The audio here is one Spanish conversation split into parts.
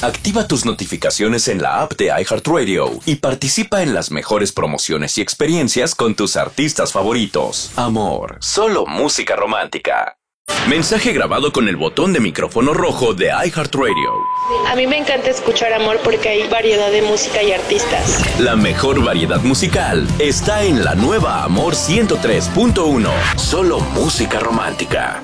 Activa tus notificaciones en la app de iHeartRadio y participa en las mejores promociones y experiencias con tus artistas favoritos. Amor, solo música romántica. Mensaje grabado con el botón de micrófono rojo de iHeartRadio. A mí me encanta escuchar Amor porque hay variedad de música y artistas. La mejor variedad musical está en la nueva Amor 103.1. Solo música romántica.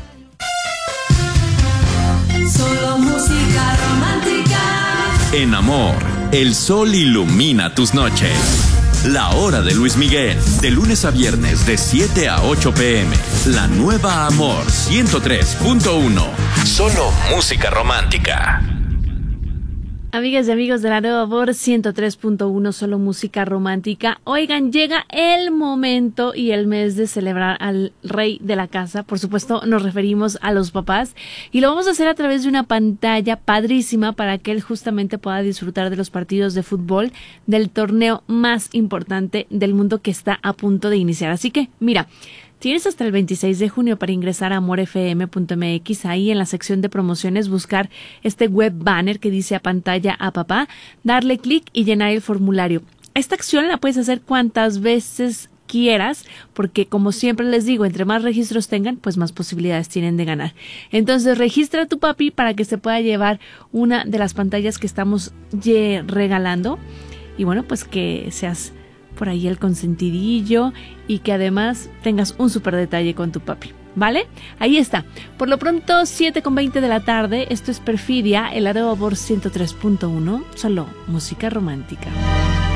Solo música romántica. En Amor, el sol ilumina tus noches. La hora de Luis Miguel, de lunes a viernes de 7 a 8 p.m. La nueva Amor 103.1. Solo música romántica. Amigas y amigos de la nueva Amor 103.1, solo música romántica. Oigan, llega el momento y el mes de celebrar al rey de la casa. Por supuesto, nos referimos a los papás. Y lo vamos a hacer a través de una pantalla padrísima para que él justamente pueda disfrutar de los partidos de fútbol del torneo más importante del mundo que está a punto de iniciar. Así que, mira, tienes hasta el 26 de junio para ingresar a amorfm.mx, ahí en la sección de promociones, buscar este web banner que dice a pantalla a papá, darle clic y llenar el formulario. Esta acción la puedes hacer cuantas veces quieras, porque como siempre les digo, entre más registros tengan, pues más posibilidades tienen de ganar. Entonces registra a tu papi para que se pueda llevar una de las pantallas que estamos regalando y bueno, pues que seas por ahí el consentidillo y que además tengas un súper detalle con tu papi, ¿vale? Ahí está. Por lo pronto, 7:20 de la tarde, esto es Perfidia, el Amor 103.1, solo música romántica.